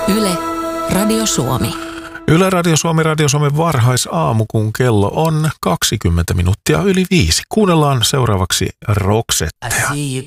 Yle, Radio Suomi. Yle Radio Suomi, Radio Suomen varhaisaamu, kun kello on 20 minuuttia yli 5. Kuunnellaan seuraavaksi Roxettea. I see you